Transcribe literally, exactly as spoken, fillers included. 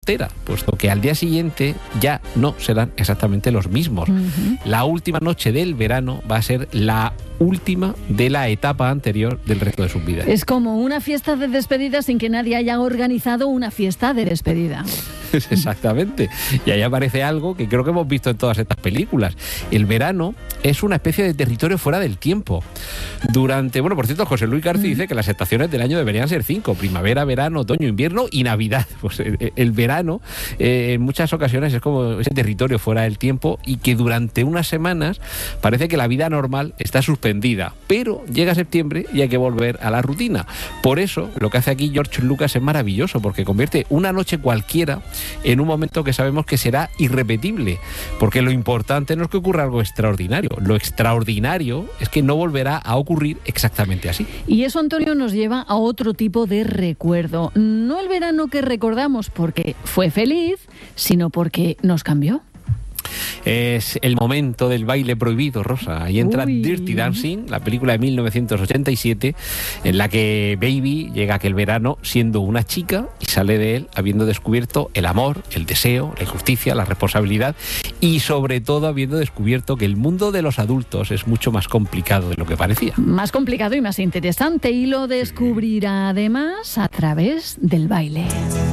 entera, puesto que al día siguiente ya no serán exactamente los mismos. Uh-huh. La última noche del verano va a ser la última de la etapa anterior del resto de sus vidas. Es como una fiesta de despedida sin que nadie haya organizado una fiesta de despedida. Exactamente. Y ahí aparece algo que creo que hemos visto en todas estas películas. El verano es una especie de territorio fuera del tiempo. Durante, bueno, por cierto, José Luis García mm. dice que las estaciones del año deberían ser cinco: primavera, verano, otoño, invierno y Navidad. Pues el, el verano eh, en muchas ocasiones es como ese territorio fuera del tiempo, y que durante unas semanas parece que la vida normal está suspendida, pero llega septiembre y hay que volver a la rutina. Por eso lo que hace aquí George Lucas es maravilloso, porque convierte una noche cualquiera en un momento que sabemos que será irrepetible, porque lo importante no es que ocurra algo extraordinario, lo extraordinario es que no volverá a ocurrir exactamente así. Y eso, Antonio, nos lleva a otro tipo de recuerdo, no el verano que recordamos porque fue feliz, sino porque nos cambió. Es el momento del baile prohibido, Rosa. Ahí entra Uy. Dirty Dancing, la película de mil novecientos ochenta y siete, en la que Baby llega aquel verano siendo una chica y sale de él habiendo descubierto el amor, el deseo, la injusticia, la responsabilidad y sobre todo habiendo descubierto que el mundo de los adultos es mucho más complicado de lo que parecía. Más complicado y más interesante, y lo descubrirá además a través del baile.